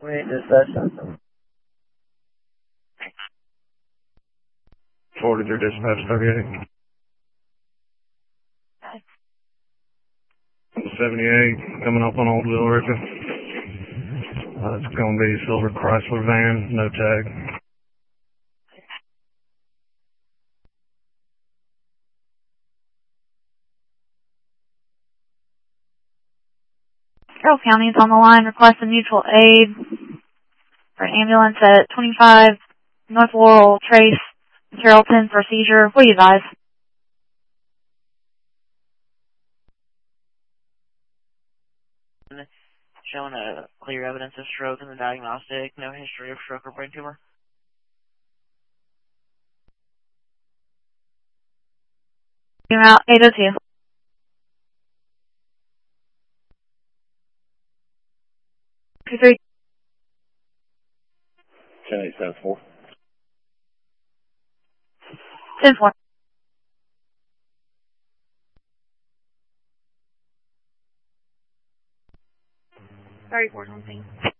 Wait, dispatch. 43 dispatch, 38. 78, coming up on Old Wheel River. It's going to be a silver Chrysler van, no tag. Carroll County is on the line requesting mutual aid for an ambulance at 25 North Laurel Trace in Carrollton for a seizure. What do you advise? Showing a clear evidence of stroke in the diagnostic, no history of stroke or brain tumor. You're out 802. 23. 10874. 10-4. 34 something.